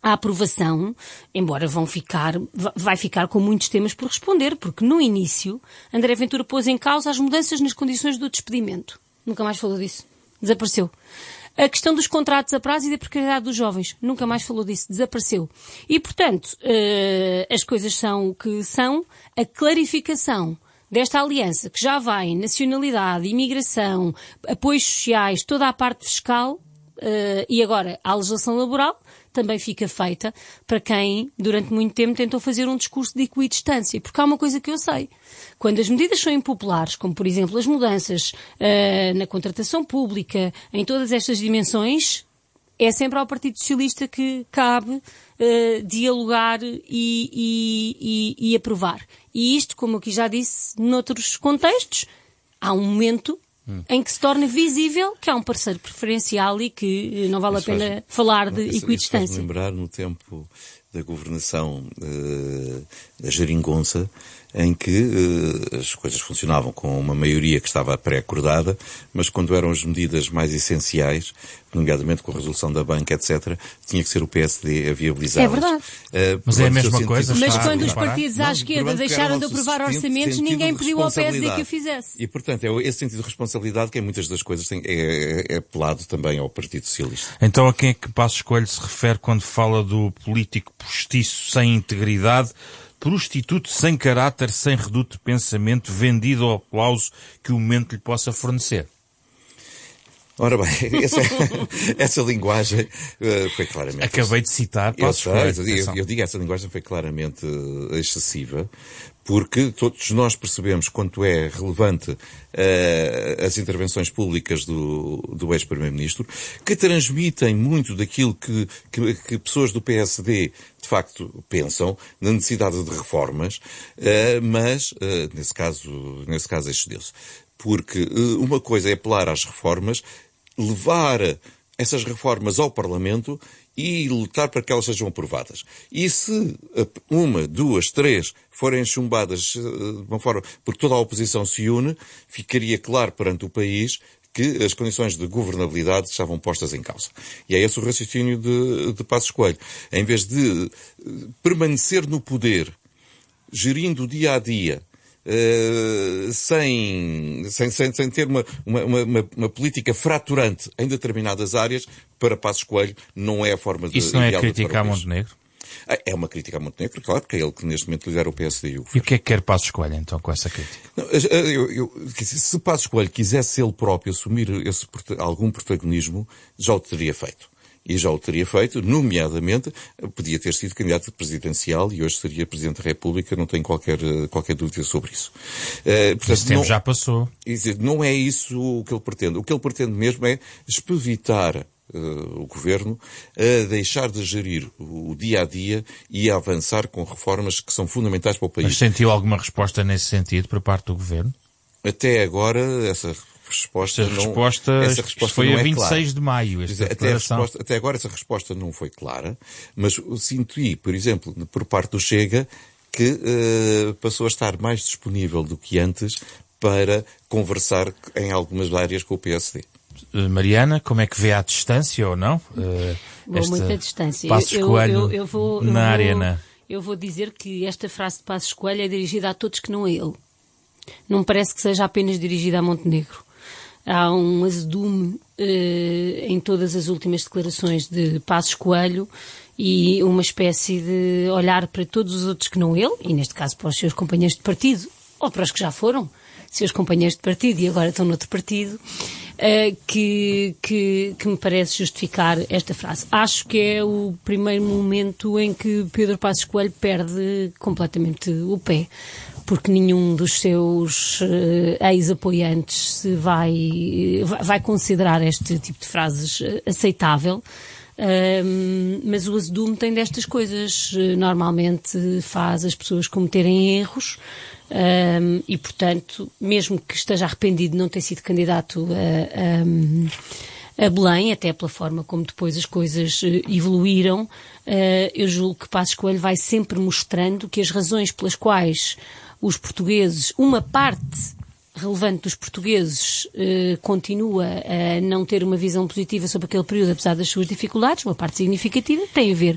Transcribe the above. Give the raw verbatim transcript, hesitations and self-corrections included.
a aprovação, embora vão ficar, vai ficar com muitos temas por responder, porque no início André Ventura pôs em causa as mudanças nas condições do despedimento. Nunca mais falou disso. Desapareceu. A questão dos contratos a prazo e da precariedade dos jovens. Nunca mais falou disso. Desapareceu. E, portanto, uh, as coisas são o que são. A clarificação desta aliança, que já vai em nacionalidade, imigração, apoios sociais, toda a parte fiscal, uh, e agora a legislação laboral, também fica feita para quem, durante muito tempo, tentou fazer um discurso de equidistância. Porque há uma coisa que eu sei. Quando as medidas são impopulares, como, por exemplo, as mudanças uh, na contratação pública, em todas estas dimensões, é sempre ao Partido Socialista que cabe uh, dialogar e, e, e, e aprovar. E isto, como eu aqui já disse, noutros contextos, há um momento Hum. em que se torna visível que há um parceiro preferencial e que não vale isso a pena faz, falar de isso, equidistância. Isso faz lembrar no tempo da governação uh, da Geringonça, em que uh, as coisas funcionavam com uma maioria que estava pré-acordada, mas quando eram as medidas mais essenciais, nomeadamente com a resolução da banca, etcétera, tinha que ser o P S D a viabilizá-las. É verdade. Uh, mas é a mesma coisa. Mas quando os partidos à esquerda deixaram de aprovar orçamentos, ninguém pediu ao P S D que o fizesse. E, portanto, é esse sentido de responsabilidade que em muitas das coisas tem, é, é apelado também ao Partido Socialista. Então a quem é que Passos Coelho se refere quando fala do político postiço sem integridade, prostituto sem caráter, sem reduto de pensamento, vendido ao aplauso que o momento lhe possa fornecer? Ora bem, essa, essa linguagem uh, foi claramente... Acabei de citar Passos Coelho. Eu, eu, eu digo essa linguagem foi claramente uh, excessiva, porque todos nós percebemos quanto é relevante uh, as intervenções públicas do, do ex-primeiro-ministro, que transmitem muito daquilo que, que, que pessoas do P S D de facto pensam, na necessidade de reformas, uh, mas, uh, nesse caso, nesse caso excedeu-se. Porque uh, uma coisa é apelar às reformas, levar essas reformas ao Parlamento e lutar para que elas sejam aprovadas. E se uma, duas, três forem chumbadas de uma forma, porque toda a oposição se une, ficaria claro perante o país que as condições de governabilidade estavam postas em causa. E é esse o raciocínio de, de Passos Coelho. Em vez de permanecer no poder, gerindo o dia a dia, Uh, sem, sem, sem, sem ter uma, uma, uma, uma política fraturante em determinadas áreas, para Passos Coelho não é a forma de... Isso não é crítica a Montenegro? É uma crítica a Montenegro, claro, porque é ele que neste momento lidera o P S D. E o, e o que é que quer Passos Coelho, então, com essa crítica? Não, eu, eu, se Passos Coelho quisesse ele próprio assumir esse, algum protagonismo, já o teria feito. E já o teria feito, nomeadamente, podia ter sido candidato presidencial e hoje seria Presidente da República, não tenho qualquer, qualquer dúvida sobre isso. Uh, portanto, Esse tempo não, já passou. Não é isso o que ele pretende. O que ele pretende mesmo é espevitar uh, o Governo a deixar de gerir o dia a dia e a avançar com reformas que são fundamentais para o país. Mas sentiu alguma resposta nesse sentido por parte do Governo? Até agora, essa... Resposta essa, não, resposta essa resposta foi não a vinte e seis é de maio. Esta até, a resposta, até agora essa resposta não foi clara, mas senti, por exemplo, por parte do Chega, que uh, passou a estar mais disponível do que antes para conversar em algumas áreas com o P S D. Mariana, como é que vê à distância ou não? Uh, Vou muito à distância. Passos eu, Coelho eu, eu vou, na eu vou, arena. Eu vou dizer que esta frase de Passos Coelho é dirigida a todos que não a ele. Não me parece que seja apenas dirigida a Montenegro. Há um azedume eh, em todas as últimas declarações de Passos Coelho e uma espécie de olhar para todos os outros que não ele, e neste caso para os seus companheiros de partido, ou para os que já foram seus companheiros de partido e agora estão noutro partido, eh, que, que, que me parece justificar esta frase. Acho que é o primeiro momento em que Pedro Passos Coelho perde completamente o pé, porque nenhum dos seus uh, ex-apoiantes se vai, vai considerar este tipo de frases aceitável. Um, mas o azedume tem destas coisas. Normalmente faz as pessoas cometerem erros um, e, portanto, mesmo que esteja arrependido de não ter sido candidato a, a, a Belém, até pela forma como depois as coisas evoluíram, uh, eu julgo que Passos Coelho vai sempre mostrando que as razões pelas quais os portugueses, uma parte relevante dos portugueses, eh, continua a não ter uma visão positiva sobre aquele período, apesar das suas dificuldades, uma parte significativa, tem a ver